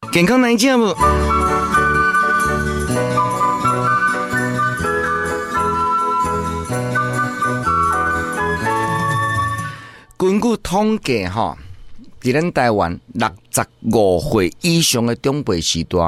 健康哪一件不？根据统计哈，在咱台湾65岁以上的长辈时代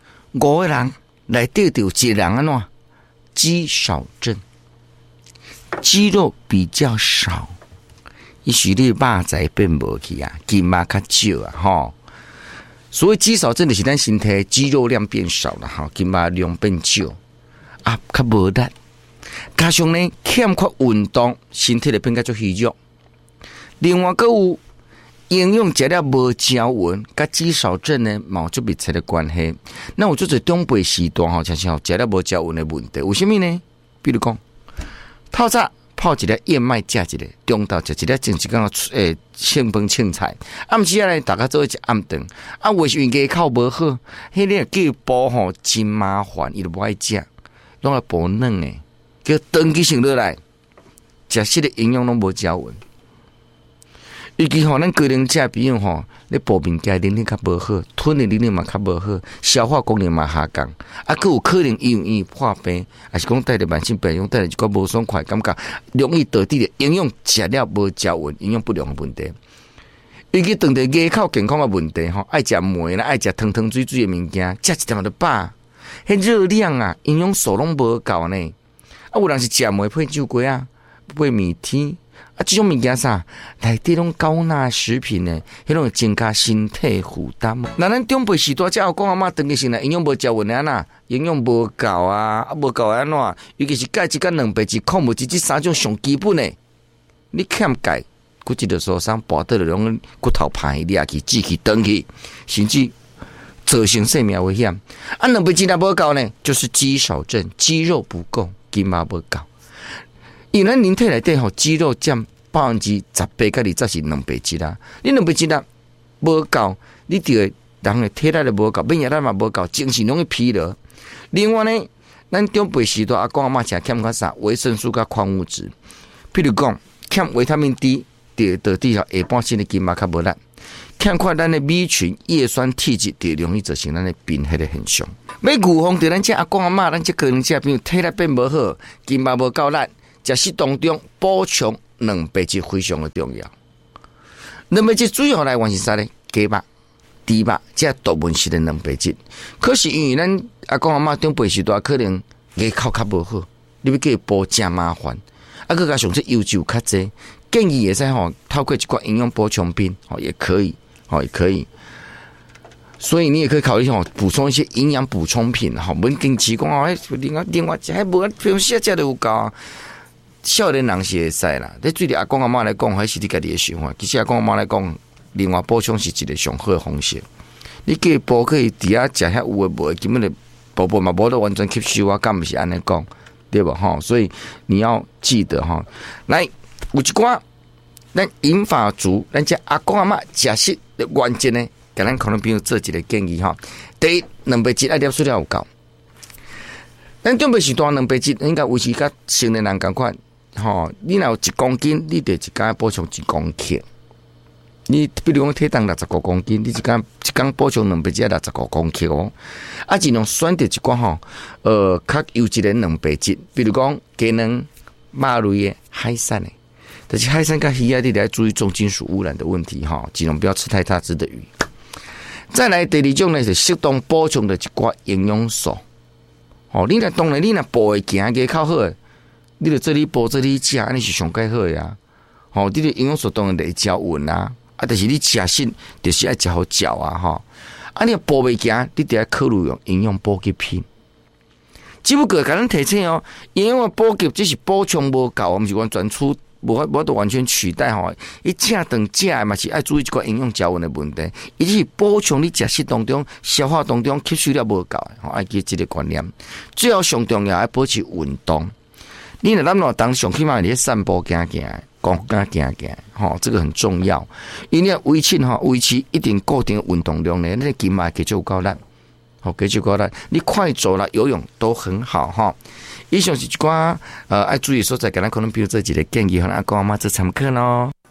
，5个人内底就有一个人安怎？肌少症，肌肉比较少，伊许你肉仔变无去啊，筋肉较少啊，吼。所谓肌少症就是咱身体肌肉量变少了哈，筋肉量变少啊，较无力，加上呢欠缺运动，身体就变较足虚弱。另外，还有营养食了无胶原，甲肌少症呢，冇足密切的关系。那我做中辈时代吼，常常食了无胶原的问题。为什么呢？比如讲，透早泡一粒燕麦，食一粒；中昼食一粒，前一天剩饭凊菜。暗时啊，大家做一食暗顿。啊，为是因牙口无好，迄个叫伊补吼真麻烦，伊就无爱食，拢爱补软的，叫长期性落来，食食的营养拢无胶原。尤其吼，咱个人食比如吼，你补物件能力较无好，吞的能力嘛较无好，消化功能嘛下降，啊，佮有可能因为破病，还是讲带着慢性病，用带着一个无爽快感觉，容易导致的营养食了无胶原、营养不良的问题。尤其当着牙口健康的问题吼，爱食糜啦，爱食汤汤水水的物件，食一点就饱，迄热量啊、营养素拢无够呢。啊，有人是食糜配酒粿啊，配米天。啊，这种物件啥，内底拢高钠食品呢，迄种增加身体负担。那咱长辈时代才有讲阿嬷长期性来营养无胶原安那，营养无够啊，无够安怎？尤其是钙质、跟蛋白质、矿物质这三种上基本的，你欠钙，骨质就受伤，跋倒就拢骨头歹裂去、挤去、断去，甚至造成生命危险。啊，蛋白质也无够呢，就是肌少症，肌肉不够，筋肉无够。因为咱人体内底吼肌肉占18%到20%是蛋白质啦，你蛋白质啦无够，你就会人的体力就无够，免疫力嘛无够，精神容易疲劳。另外呢，咱长辈时代阿公阿嬷食欠缺啥？维生素甲矿物质，譬如讲欠维他命 D， 就导致下半身的筋肉较无力；欠缺咱的 B 群、叶酸体质，就容易造成咱的贫血的现象。要预防着咱这阿公阿嬷，咱这个人这朋友体力变无好，筋肉无够力。食食当中补充蛋白质非常的重要。蛋白质主要来源是啥呢？鸡肉、猪肉，这动物性的蛋白质。可是因为咱阿公阿嬷长辈时代可能牙口较无好，你要叫伊补真麻烦。啊，佮加上这油脂较济，建议也使吼透过一寡营养补充品，吼也可以，吼也可以。所以你也可以考虑吼补充一些营养补充品，吼，免经吃讲哦，另外食迄无平时食就有够。少年人是会使啦，你对阿公阿嬷来讲，还是你家己的想法。其实阿公阿嬷来讲，另外补充是一个上好的方式。你叫伊补可以底下食遐有诶无诶，根本就补嘛无得完全吸收啊，敢毋是安尼讲，对吧？吼，所以你要记得哈，来有一寡咱银发族，咱这阿公阿嬷食食的原则呢，甲咱可能朋友做一个建议哈。第一，蛋白质爱摄取了有够。咱长辈时代蛋白质应该维持甲成年人共款。吼，你若有1公斤，你就一天补充1公克。你比如讲体重65公斤，你一天补充蛋白质65公克哦。啊，尽量选择一寡吼，较优质的蛋白质，比如讲鸡卵、肉类的、海产的。但是海产跟鱼啊，你得要注意重金属污染的问题哈，尽量不要吃太大只的鱼。再来第二种呢，是适当补充的一寡营养素。哦，你若当然你若步会行牙口好的。你就这里补这里食，安尼是上介好呀。吼，你的营养素当然得胶原啊，啊，但是你食食就是爱食好嚼啊，吼。啊，你补袂行，你得要考虑用营养补给品。只不过甲咱提醒哦，营养的补给只是补充无够，毋是完全无得完全取代吼。伊正当食的嘛是爱注意一个营养胶原的问题，伊只是补充你食食当中、消化当中吸收了无够，吼，爱记这个观念。最后上重要爱保持运动。你若咱当上起码你散步行行，讲行行，吼，这个很重要。因为维持一定固定的运动量呢，你筋脉继续够力，好，继续够力。你快走了、游泳都很好哈。以上是一寡爱注意所在，咱可能比如这几个建议，和阿公阿妈做参考咯。